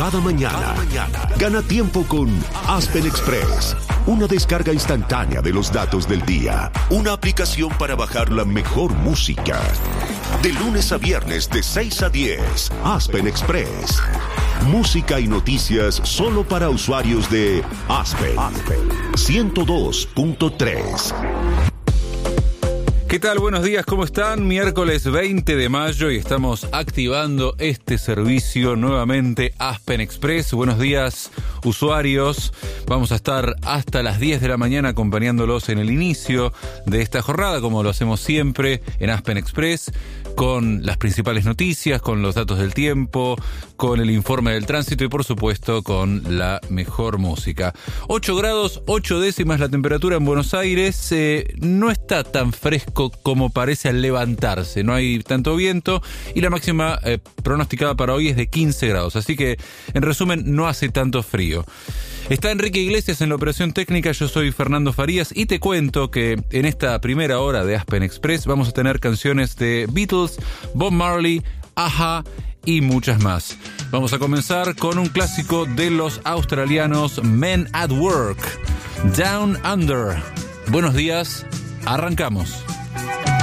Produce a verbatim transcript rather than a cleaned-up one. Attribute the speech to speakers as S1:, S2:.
S1: cada mañana. Gana tiempo con Aspen Express. Una descarga instantánea de los datos del día. Una aplicación para bajar la mejor música. De lunes a viernes de seis a diez. Aspen Express. Música y noticias solo para usuarios de Aspen. ciento dos punto tres.
S2: ¿Qué tal? Buenos días, ¿cómo están? Miércoles veinte de mayo y estamos activando este servicio nuevamente, Aspen Express. Buenos días, usuarios. Vamos a estar hasta las diez de la mañana acompañándolos en el inicio de esta jornada, como lo hacemos siempre en Aspen Express, con las principales noticias, con los datos del tiempo, con el informe del tránsito y, por supuesto, con la mejor música. ocho grados, ocho décimas la temperatura en Buenos Aires. Eh, no está tan fresco como parece al levantarse. No hay tanto viento y la máxima eh, pronosticada para hoy es de quince grados. Así que, en resumen, no hace tanto frío. Está Enrique Iglesias en la operación técnica, yo soy Fernando Farías y te cuento que en esta primera hora de Aspen Express vamos a tener canciones de Beatles, Bob Marley, A-ha y muchas más. Vamos a comenzar con un clásico de los australianos Men at Work, Down Under. Buenos días, arrancamos.